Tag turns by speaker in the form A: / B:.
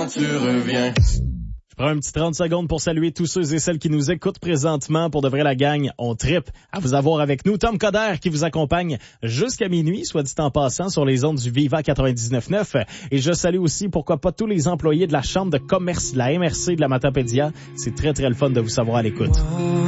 A: tu reviens.
B: Je prends un petit 30 secondes pour saluer tous ceux et celles qui nous écoutent présentement. Pour de vrai, la gang, on trippe à vous avoir avec nous. Tom Coder qui vous accompagne jusqu'à minuit, soit dit en passant, sur les ondes du Viva 99.9. Et je salue aussi, pourquoi pas, tous les employés de la chambre de commerce, de la MRC de la Matapédia. C'est très, très le fun de vous savoir à l'écoute.